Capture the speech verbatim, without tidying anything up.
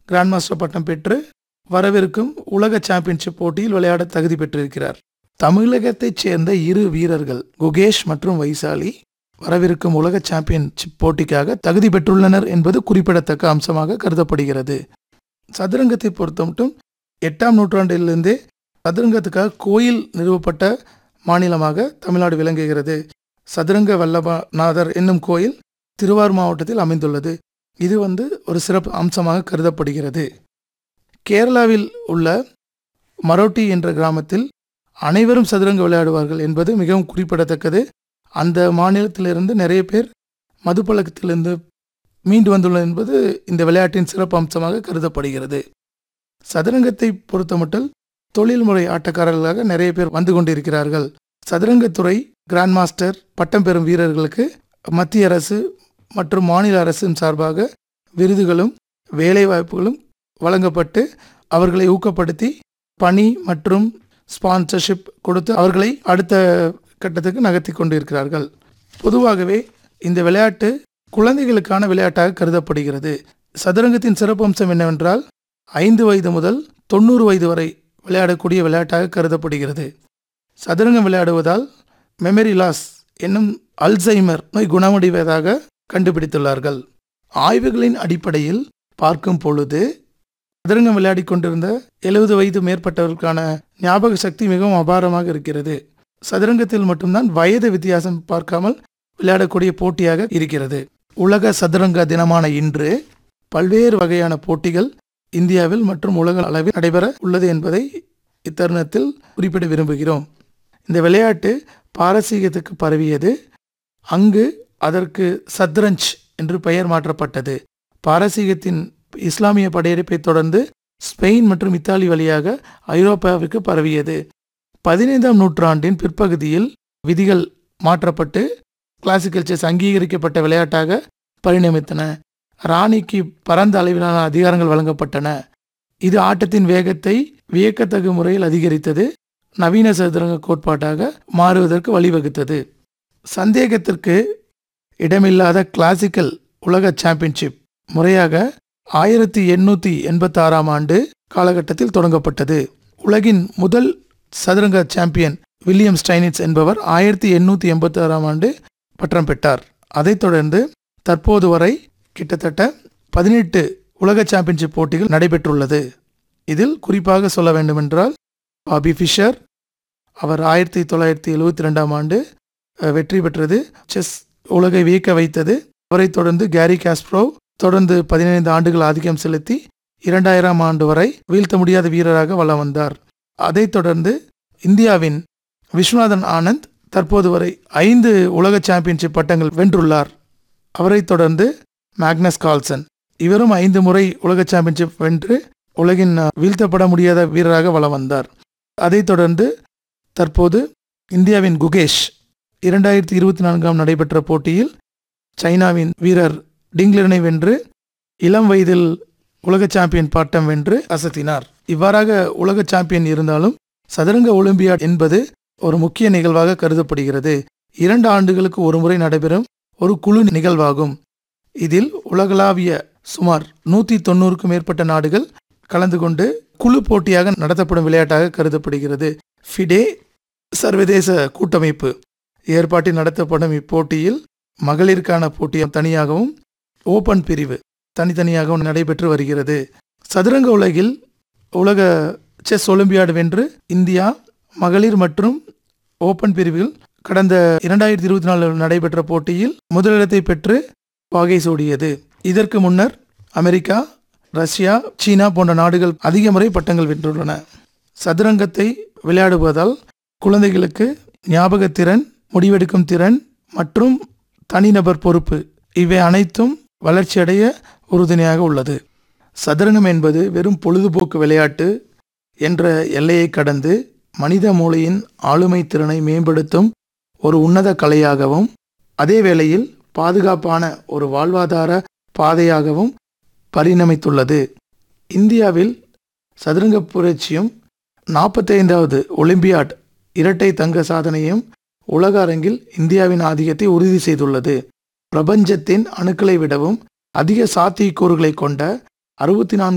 Grand master பட்டம் பெற்று வரவிருக்கும் உலக சாம்பியன்ஷிப் போட்டியில் விளையாட தகுதி பெற்றிருக்கிறார். தமிழகத்தைச் சேர்ந்த இரு வீரர்கள் குகேஷ் மற்றும் வைசாலி வரவிருக்கும் உலக சாம்பியன்ஷிப் போட்டிக்காக தகுதி பெற்றுள்ளனர் என்பது குறிப்பிடத்தக்க அம்சமாக கருதப்படுகிறது. சதுரங்கத்தை பொறுத்த மட்டும் எட்டாம் நூற்றாண்டிலிருந்தே சதுரங்கத்துக்காக கோயில் நிறுவப்பட்ட மாநிலமாக தமிழ்நாடு விளங்குகிறது. சதுரங்க வல்லபநாதர் என்னும் கோயில் திருவாரூர் மாவட்டத்தில் அமைந்துள்ளது. இது வந்து ஒரு சிறப்பு அம்சமாக கருதப்படுகிறது. கேரளாவில் உள்ள மரோட்டி என்ற கிராமத்தில் அனைவரும் சதுரங்க விளையாடுவார்கள் என்பது மிகவும் குறிப்பிடத்தக்கது. அந்த மாநிலத்திலிருந்து நிறைய பேர் மதுப்பழக்கத்திலிருந்து மீண்டு வந்துள்ளனர் என்பது இந்த விளையாட்டின் சிறப்பு அம்சமாக கருதப்படுகிறது. சதுரங்கத்தை பொறுத்தமட்டில் தொழில்முறை ஆட்டக்காரர்களாக நிறைய பேர் வந்து கொண்டிருக்கிறார்கள். சதுரங்கத்துறை கிராண்ட் மாஸ்டர் பட்டம் பெறும் வீரர்களுக்கு மத்திய அரசு மற்றும் மாநில அரசின் சார்பாக விருதுகளும் வேலைவாய்ப்புகளும் வழங்கப்பட்டு அவர்களை ஊக்கப்படுத்தி பணி மற்றும் ஸ்பான்சர்ஷிப் கொடுத்து அவர்களை அடுத்த கட்டத்துக்கு நகர்த்தி கொண்டு இருக்கிறார்கள். பொதுவாகவே இந்த விளையாட்டு குழந்தைகளுக்கான விளையாட்டாக கருதப்படுகிறது. சதுரங்கத்தின் சிறப்பம்சம் என்னவென்றால் ஐந்து வயது முதல் தொண்ணூறு வயது வரை விளையாடக்கூடிய விளையாட்டாக கருதப்படுகிறது. சதுரங்கம் விளையாடுவதால் மெமரி லாஸ் என்னும் அல்சைமர் நோய் குணமடைவதாக கண்டுபிடித்துள்ளார்கள். ஆய்வுகளின் அடிப்படையில் பார்க்கும் பொழுது சதுரங்கம் விளையாடி கொண்டிருந்த எழுபது வயது மேற்பட்டவர்களுக்கான ஞாபக சக்தி மிகவும் அபாரமாக இருக்கிறது. சதுரங்கத்தில் மட்டும்தான் வயது வித்தியாசம் பார்க்காமல் விளையாடக்கூடிய போட்டியாக இருக்கிறது. உலக சதுரங்க தினமான இன்று பல்வேறு வகையான போட்டிகள் இந்தியாவில் மற்றும் உலக அளவில் நடைபெற உள்ளது என்பதை இத்தருணத்தில் குறிப்பிட விரும்புகிறோம். இந்த விளையாட்டு பாரசீகத்துக்கு பரவியது. அங்கு அதற்கு சத்ரஞ்ச் என்று பெயர் மாற்றப்பட்டது. பாரசீகத்தின் இஸ்லாமிய படையெடுப்பை தொடர்ந்து ஸ்பெயின் மற்றும் இத்தாலி வழியாக ஐரோப்பாவிற்கு பரவியது. பதினைந்தாம் நூற்றாண்டின் பிற்பகுதியில் விதிகள் மாற்றப்பட்டு கிளாசிக்கல் செஸ் அங்கீகரிக்கப்பட்ட விளையாட்டாக பரிணமித்தன. ராணிக்கு பரந்த அளவிலான அதிகாரங்கள் வழங்கப்பட்டன. இது ஆட்டத்தின் வேகத்தை வியக்கத்தகு முறையில் அதிகரித்தது. நவீன சதுரங்க கோட்பாட்டாக மாறுவதற்கு வழிவகுத்தது. சந்தேகத்திற்கு இடமில்லாத கிளாசிக்கல் உலக சாம்பியன்ஷிப் முறையாக ஆயிரத்தி எண்ணூற்றி எண்பத்தி ஆறாம் ஆண்டு காலகட்டத்தில் தொடங்கப்பட்டது. உலகின் முதல் சதுரங்க சாம்பியன் வில்லியம் ஸ்டைனிட்ஸ் என்பவர் ஆயிரத்தி எண்ணூற்றி எண்பத்தி ஆறாம் ஆண்டு பட்டம் பெற்றார். அதைத் தொடர்ந்து தற்போது வரை கிட்டத்தட்ட பதினெட்டு உலக சாம்பியன்ஷிப் போட்டிகள் நடைபெற்றுள்ளது. இதில் குறிப்பாக சொல்ல வேண்டுமென்றால் பாபி ஃபிஷர், அவர் ஆயிரத்தி தொள்ளாயிரத்தி எழுபத்தி ரெண்டாம் ஆண்டு வெற்றி பெற்றது, செஸ் உலகை வியக்க வைத்தது. அவரை தொடர்ந்து கேரி காஸ்ப்ரோவ் தொடர்ந்து பதினைந்து ஆண்டுகள் ஆதிக்கம் செலுத்தி இரண்டாயிரம் ஆண்டு வரை வீழ்த்த முடியாத வீரராக வலம் வந்தார். அதைத் தொடர்ந்து இந்தியாவின் விஸ்வநாதன் ஆனந்த் தற்போது வரை ஐந்து உலக சாம்பியன்ஷிப் பட்டங்கள் வென்றுள்ளார். அவரை தொடர்ந்து மேக்னஸ் கால்சன், இவரும் ஐந்து முறை உலக சாம்பியன்ஷிப் வென்று உலகின் வீழ்த்தப்பட முடியாத வீரராக வலம் வந்தார். அதைத் தொடர்ந்து தற்போது இந்தியாவின் குகேஷ் இரண்டாயிரத்தி இருபத்தி நான்காம் நடைபெற்ற போட்டியில் சைனாவின் வீரர் டிங்லனை வென்று இளம் வயதில் உலக சாம்பியன் பட்டம் வென்று அசத்தினார். இவ்வாறாக உலக சாம்பியன் இருந்தாலும் சதுரங்க ஒலிம்பியாட் என்பது ஒரு முக்கிய நிகழ்வாக கருதப்படுகிறது. இரண்டு ஆண்டுகளுக்கு ஒரு முறை நடைபெறும் ஒரு குழு நிகழ்வாகும். இதில் உலகளாவிய சுமார் நூற்றி தொண்ணூறுக்கும் மேற்பட்ட நாடுகள் கலந்து கொண்டு குழு போட்டியாக நடத்தப்படும் விளையாட்டாக கருதப்படுகிறது. ஃபிடே சர்வதேச கூட்டமைப்பு ஏற்பாட்டில் நடத்தப்படும் இப்போட்டியில் மகளிருக்கான போட்டி தனியாகவும் ஓபன் பிரிவு தனித்தனியாகவும் நடைபெற்று வருகிறது. சதுரங்க உலகில் உலக செஸ் ஒலிம்பியாடு வென்று இந்தியா மகளிர் மற்றும் ஓபன் பிரிவில் கடந்த இரண்டாயிரத்தி இருபத்தி நாலு நடைபெற்ற போட்டியில் முதலிடத்தை பெற்று வாகை சூடியது. இதற்கு முன்னர் அமெரிக்கா, ரஷ்யா, சீனா போன்ற நாடுகள் அதிக முறை பட்டங்கள் வென்றுள்ளன. சதுரங்கத்தை விளையாடுவதால் குழந்தைகளுக்கு ஞாபகத்திறன், முடிவெடுக்கும் திறன் மற்றும் தனிநபர் பொறுப்பு இவை அனைத்தும் வளர்ச்சியடைய உறுதுணையாக உள்ளது. சதுரங்கம் என்பது வெறும் பொழுதுபோக்கு விளையாட்டு என்ற எல்லையை கடந்து மனித மூளையின் ஆளுமை திறனை மேம்படுத்தும் ஒரு உன்னத கலையாகவும் அதே வேளையில் பாதுகாப்பான ஒரு வாழ்வாதார பாதையாகவும் பரிணமித்துள்ளது. இந்தியாவில் சதுரங்க புரட்சியும் நாற்பத்தைந்தாவது ஒலிம்பியாட் இரட்டை தங்க சாதனையும் உலக அரங்கில் இந்தியாவின் ஆதிக்கத்தை உறுதி செய்துள்ளது. பிரபஞ்சத்தின் அணுக்களை விடவும் அதிக சாத்தியக்கூறுகளை கொண்ட அறுபத்தி நான்கு